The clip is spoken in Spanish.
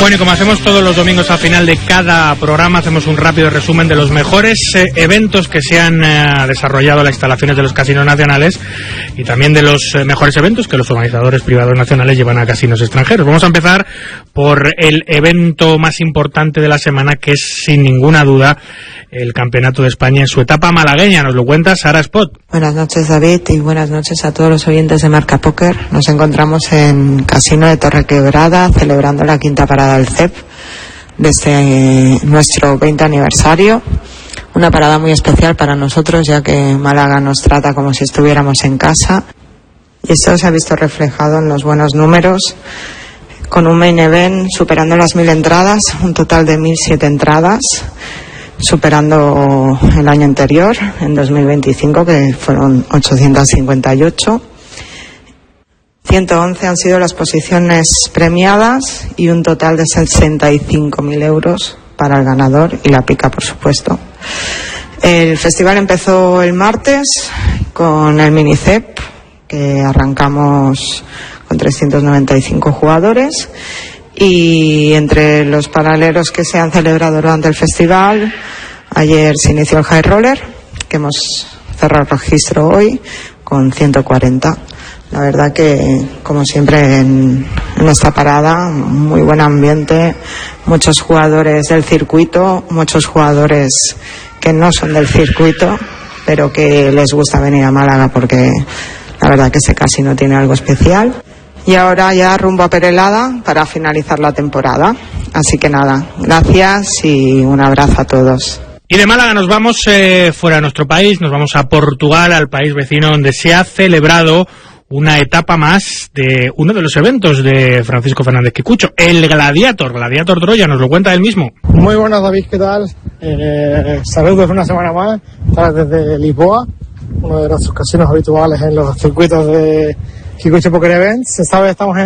Bueno, y como hacemos todos los domingos al final de cada programa, hacemos un rápido resumen de los mejores eventos que se han desarrollado en las instalaciones de los casinos nacionales y también de los mejores eventos que los organizadores privados nacionales llevan a casinos extranjeros. Vamos a empezar por el evento más importante de la semana, que es sin ninguna duda el Campeonato de España en su etapa malagueña. Nos lo cuenta Sara Spot. Buenas noches, David, y buenas noches a todos los oyentes de Marca Póker. Nos encontramos en Casino de Torrequebrada celebrando la quinta parada del CEP desde nuestro 20 aniversario. Una parada muy especial para nosotros, ya que Málaga nos trata como si estuviéramos en casa. Y esto se ha visto reflejado en los buenos números, con un main event superando las 1.000 entradas, un total de 1.007 entradas, superando el año anterior, en 2025, que fueron 858. 111 han sido las posiciones premiadas y un total de 65.000 euros para el ganador y la pica, por supuesto. El festival empezó el martes con el Minicep, que arrancamos con 395 jugadores, y entre los paralelos que se han celebrado durante el festival, ayer se inició el High Roller, que hemos cerrado el registro hoy con 140. La verdad que, como siempre en esta parada, muy buen ambiente, muchos jugadores del circuito, muchos jugadores que no son del circuito, pero que les gusta venir a Málaga porque la verdad que este casino tiene algo especial. Y ahora ya rumbo a Perelada para finalizar la temporada. Así que nada, gracias y un abrazo a todos. Y de Málaga nos vamos fuera de nuestro país, nos vamos a Portugal, al país vecino, donde se ha celebrado una etapa más de uno de los eventos de Francisco Fernández Quicucho, el Gladiator Troya. Nos lo cuenta él mismo. Muy buenas, David, ¿qué tal? Saludos una semana más, desde Lisboa, uno de nuestros casinos habituales en los circuitos de Quicucho Poker Events. Se sabe, estamos en